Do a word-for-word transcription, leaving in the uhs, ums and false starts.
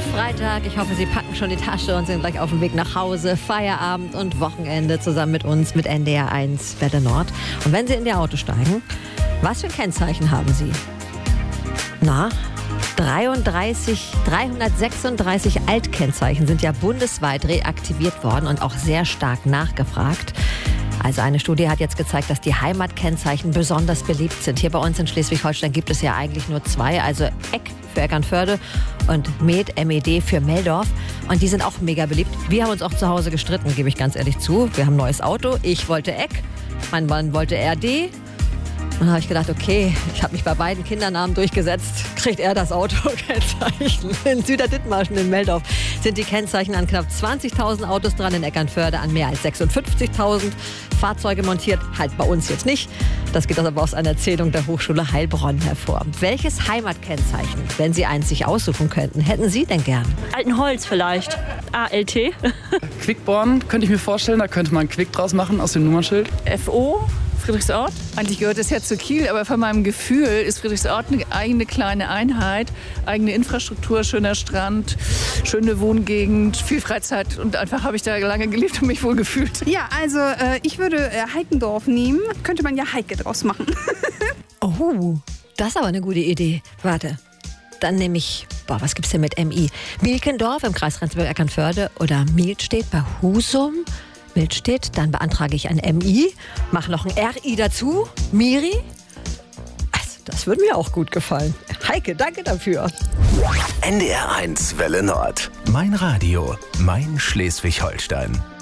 Freitag. Ich hoffe, Sie packen schon die Tasche und sind gleich auf dem Weg nach Hause. Feierabend und Wochenende zusammen mit uns, mit N D R eins Welle Nord. Und wenn Sie in Ihr Auto steigen, was für ein Kennzeichen haben Sie? Na, dreiunddreißig, dreihundertsechsunddreißig Altkennzeichen sind ja bundesweit reaktiviert worden und auch sehr stark nachgefragt. Also eine Studie hat jetzt gezeigt, dass die Heimatkennzeichen besonders beliebt sind. Hier bei uns in Schleswig-Holstein gibt es ja eigentlich nur zwei, also Eck für Eckernförde und Med, M E D für Meldorf. Und die sind auch mega beliebt. Wir haben uns auch zu Hause gestritten, gebe ich ganz ehrlich zu. Wir haben ein neues Auto. Ich wollte Eck, mein Mann wollte R D. Und dann habe ich gedacht, okay, ich habe mich bei beiden Kindernamen durchgesetzt, kriegt er das Autokennzeichen. In Süderdithmarschen in Meldorf sind die Kennzeichen an knapp zwanzigtausend Autos dran, in Eckernförde an mehr als sechsundfünfzigtausend Fahrzeuge montiert. Halt bei uns jetzt nicht. Das geht aber aus einer Erzählung der Hochschule Heilbronn hervor. Welches Heimatkennzeichen, wenn Sie eins sich aussuchen könnten, hätten Sie denn gern? Altenholz vielleicht. A L T. Quickborn könnte ich mir vorstellen, da könnte man einen Quick draus machen aus dem Nummernschild. F O. Friedrichsort. Eigentlich gehört es ja zu Kiel, aber von meinem Gefühl ist Friedrichsort eine eigene kleine Einheit, eigene Infrastruktur, schöner Strand, schöne Wohngegend, viel Freizeit und einfach habe ich da lange gelebt und mich wohl gefühlt. Ja, also äh, ich würde äh, Heikendorf nehmen, könnte man ja Heike draus machen. Oh, das ist aber eine gute Idee. Warte, dann nehme ich, boah, was gibt's denn mit M I? Milkendorf im Kreis Rendsburg-Eckernförde oder Milstedt bei Husum. Milstedt, dann beantrage ich ein M I, mache noch ein R I dazu, Miri. Also, das würde mir auch gut gefallen. Heike, danke dafür. N D R eins Welle Nord. Mein Radio, mein Schleswig-Holstein.